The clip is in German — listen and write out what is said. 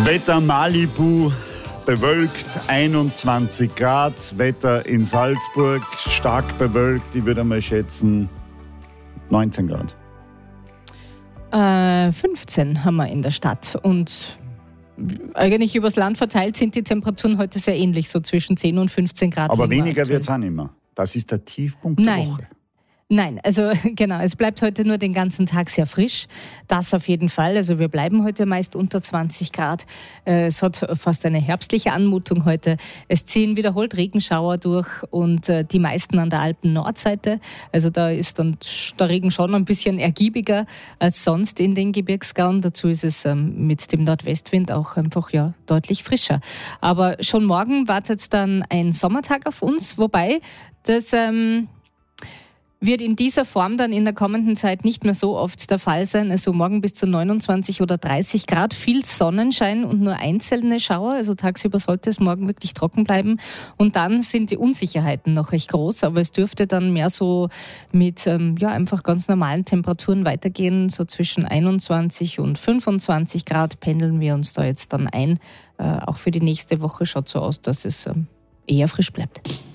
Wetter Malibu, bewölkt, 21 Grad. Wetter in Salzburg, stark bewölkt, ich würde mal schätzen 19 Grad. 15 haben wir in der Stadt und eigentlich übers Land verteilt sind die Temperaturen heute sehr ähnlich, so zwischen 10 und 15 Grad. Aber weniger wird es auch nicht mehr. Das ist der Tiefpunkt der Woche. Nein, also genau, es bleibt heute nur den ganzen Tag sehr frisch. Das auf jeden Fall. Also wir bleiben heute meist unter 20 Grad. Es hat fast eine herbstliche Anmutung heute. Es ziehen wiederholt Regenschauer durch und die meisten an der Alpen-Nordseite. Also da ist dann der Regen schon ein bisschen ergiebiger als sonst in den Gebirgsgauen. Dazu ist es mit dem Nordwestwind auch einfach deutlich frischer. Aber schon morgen wartet dann ein Sommertag auf uns, wobei das wird in dieser Form dann in der kommenden Zeit nicht mehr so oft der Fall sein. Also morgen bis zu 29 oder 30 Grad, viel Sonnenschein und nur einzelne Schauer. Also tagsüber sollte es morgen wirklich trocken bleiben. Und dann sind die Unsicherheiten noch recht groß, aber es dürfte dann mehr so mit einfach ganz normalen Temperaturen weitergehen. So zwischen 21 und 25 Grad pendeln wir uns da jetzt dann ein. Auch für die nächste Woche schaut so aus, dass es eher frisch bleibt.